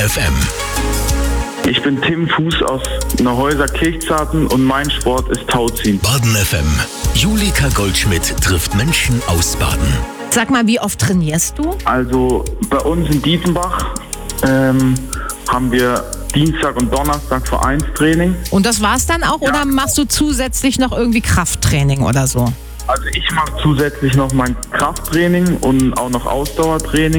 FM. Ich bin Tim Fuß aus Neuhäuser Kirchzarten und mein Sport ist Tauziehen. Baden FM. Julika Goldschmidt trifft Menschen aus Baden. Sag mal, wie oft trainierst du? Also bei uns in Dietenbach haben wir Dienstag und Donnerstag Vereinstraining. Und das war's dann auch, oder machst du zusätzlich noch irgendwie Krafttraining oder so? Also ich mache zusätzlich noch mein Krafttraining und auch noch Ausdauertraining.